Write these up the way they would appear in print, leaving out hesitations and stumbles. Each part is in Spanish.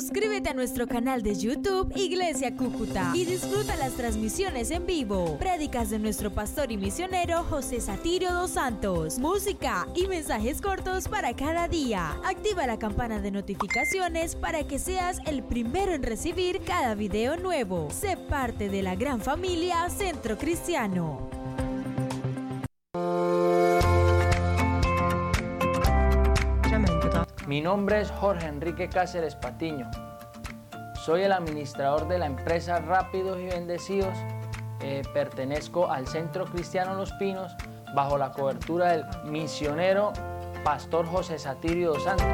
Suscríbete a nuestro canal de YouTube Iglesia Cúcuta y disfruta las transmisiones en vivo, prédicas de nuestro pastor y misionero José Satirio dos Santos, música y mensajes cortos para cada día. Activa la campana de notificaciones para que seas el primero en recibir cada video nuevo. Sé parte de la gran familia Centro Cristiano. Mi nombre es Jorge Enrique Cáceres Patiño. Soy el administrador de la empresa Rápidos y Bendecidos. Pertenezco al Centro Cristiano Los Pinos bajo la cobertura del misionero Pastor José Satirio dos Santos.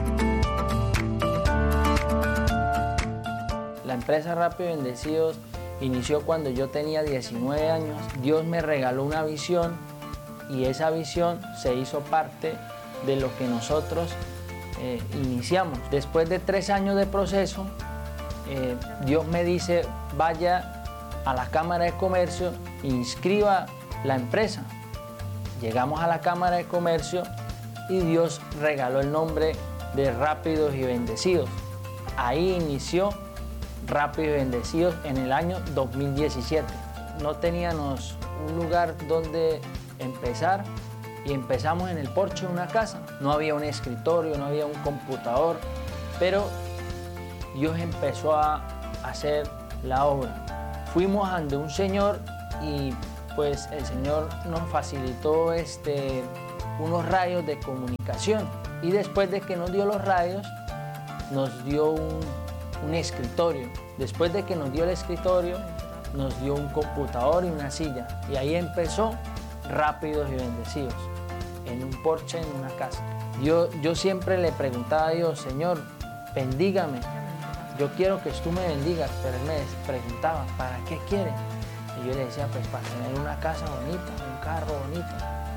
La empresa Rápidos y Bendecidos inició cuando yo tenía 19 años. Dios me regaló una visión y esa visión se hizo parte de lo que nosotros iniciamos. Después de 3 años de proceso, Dios me dice, vaya a la Cámara de Comercio e inscriba la empresa. Llegamos a la Cámara de Comercio y Dios regaló el nombre de Rápidos y Bendecidos. Ahí inició Rápidos y Bendecidos en el año 2017. No teníamos un lugar donde empezar y empezamos en el porche de una casa. No había un escritorio, no había un computador, pero Dios empezó a hacer la obra. Fuimos ante un señor y pues el Señor nos facilitó unos radios de comunicación, y después de que nos dio los radios, nos dio un escritorio. Después de que nos dio el escritorio, nos dio un computador y una silla, y ahí empezó Rápidos y Bendecidos, en un porche, en una casa. Yo siempre le preguntaba a Dios, Señor, bendígame, yo quiero que tú me bendigas, pero él me preguntaba, ¿para qué quiere? Y yo le decía, pues para tener una casa bonita, un carro bonito.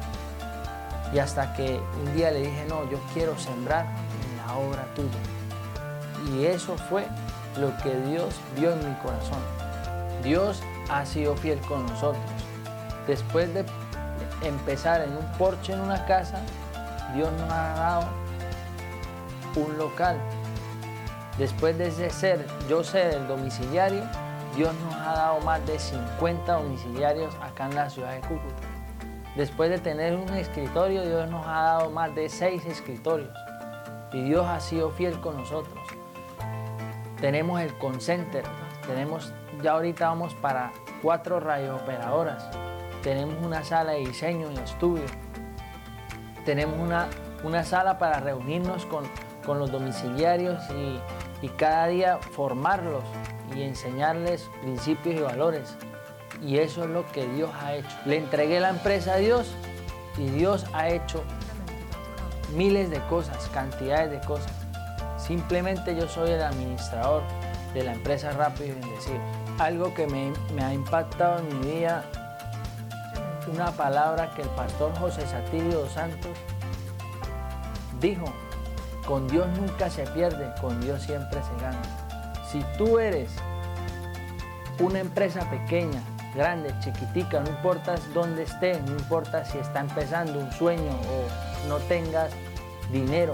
Y hasta que un día le dije, no, yo quiero sembrar en la obra tuya. Y eso fue lo que Dios vio en mi corazón. Dios ha sido fiel con nosotros. Después de empezar en un porche, en una casa, Dios nos ha dado un local. Después de yo ser el domiciliario, Dios nos ha dado más de 50 domiciliarios acá en la ciudad de Cúcuta. Después de tener un escritorio, Dios nos ha dado más de 6 escritorios. Y Dios ha sido fiel con nosotros. Tenemos el call center, ya ahorita vamos para 4 radiooperadoras. Tenemos una sala de diseño y estudio. Tenemos una sala para reunirnos con los domiciliarios y cada día formarlos y enseñarles principios y valores. Y eso es lo que Dios ha hecho. Le entregué la empresa a Dios y Dios ha hecho miles de cosas, cantidades de cosas. Simplemente yo soy el administrador de la empresa Rápidos y Bendecidos. Algo que me ha impactado en mi vida, una palabra que el pastor José Satirio dos Santos dijo: con Dios nunca se pierde, con Dios siempre se gana. Si tú eres una empresa pequeña, grande, chiquitica, no importa dónde esté, no importa si está empezando un sueño o no tengas dinero,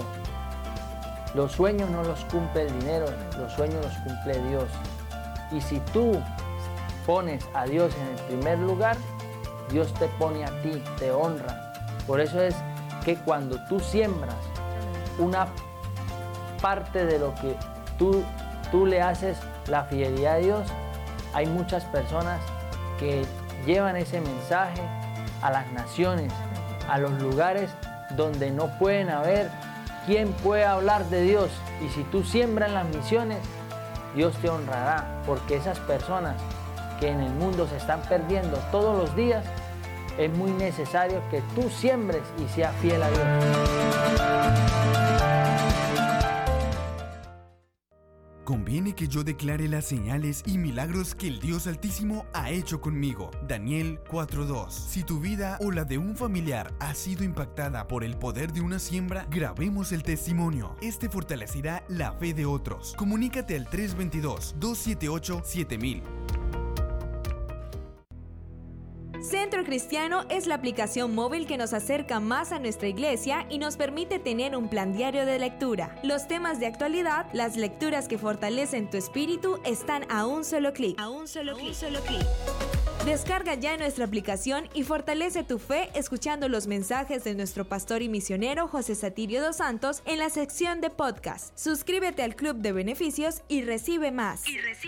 los sueños no los cumple el dinero, los sueños los cumple Dios. Y si tú pones a Dios en el primer lugar, Dios te pone a ti, te honra. Por eso es que cuando tú siembras una parte de lo que tú le haces la fidelidad a Dios, hay muchas personas que llevan ese mensaje a las naciones, a los lugares donde no pueden haber quien pueda hablar de Dios. Y si tú siembras en las misiones, Dios te honrará, porque esas personas que en el mundo se están perdiendo todos los días, es muy necesario que tú siembres y seas fiel a Dios. Conviene que yo declare las señales y milagros que el Dios Altísimo ha hecho conmigo. Daniel 4:2. Si tu vida o la de un familiar ha sido impactada por el poder de una siembra, grabemos el testimonio. Este fortalecerá la fe de otros. Comunícate al 322-278-7000. Centro Cristiano es la aplicación móvil que nos acerca más a nuestra iglesia y nos permite tener un plan diario de lectura. Los temas de actualidad, las lecturas que fortalecen tu espíritu están a un solo clic. Descarga ya nuestra aplicación y fortalece tu fe escuchando los mensajes de nuestro pastor y misionero José Satirio dos Santos en la sección de podcast. Suscríbete al Club de Beneficios y recibe más.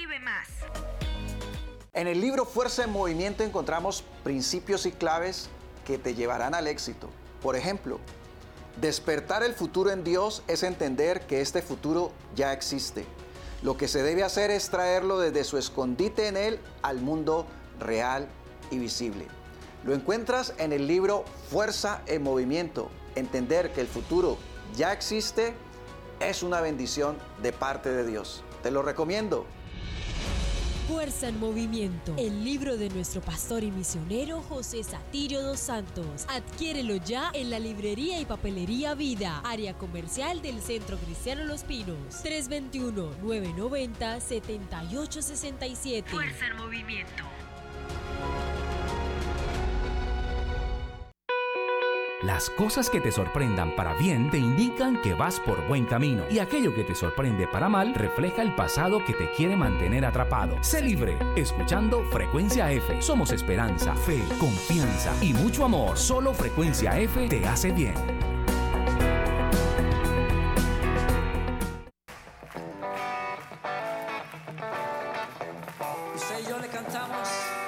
En el libro Fuerza en Movimiento encontramos principios y claves que te llevarán al éxito. Por ejemplo, despertar el futuro en Dios es entender que este futuro ya existe. Lo que se debe hacer es traerlo desde su escondite en Él al mundo real y visible. Lo encuentras en el libro Fuerza en Movimiento. Entender que el futuro ya existe es una bendición de parte de Dios. Te lo recomiendo. Fuerza en Movimiento, el libro de nuestro pastor y misionero José Satirio dos Santos. Adquiérelo ya en la librería y papelería Vida, área comercial del Centro Cristiano Los Pinos. 321-990-7867. Fuerza en Movimiento. Las cosas que te sorprendan para bien te indican que vas por buen camino, y aquello que te sorprende para mal refleja el pasado que te quiere mantener atrapado. Sé libre, escuchando Frecuencia F. Somos esperanza, fe, confianza y mucho amor. Solo Frecuencia F te hace bien.